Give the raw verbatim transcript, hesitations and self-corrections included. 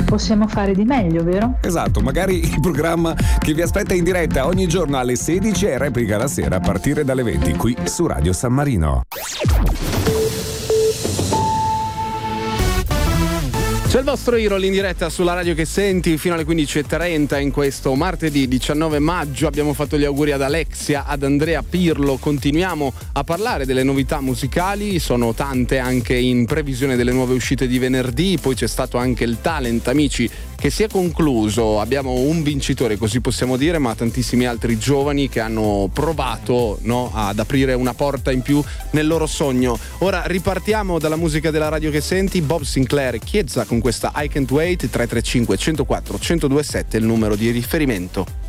possiamo fare di meglio, vero? Esatto, magari il programma che vi aspetta in diretta ogni giorno alle sedici e replica la sera a partire dalle venti qui su Radio San Marino. C'è il vostro Hero in diretta sulla radio che senti fino alle quindici e trenta in questo martedì diciannove maggio. Abbiamo fatto gli auguri ad Alexia, ad Andrea Pirlo. Continuiamo a parlare delle novità musicali, sono tante anche in previsione delle nuove uscite di venerdì. Poi c'è stato anche il Talent, amici, che si è concluso. Abbiamo un vincitore, così possiamo dire, ma tantissimi altri giovani che hanno provato, no, ad aprire una porta in più nel loro sogno. Ora ripartiamo dalla musica della radio che senti. Bob Sinclair e Chiezza con questa I Can't Wait. Tre tre cinque uno zero quattro uno zero due sette il numero di riferimento.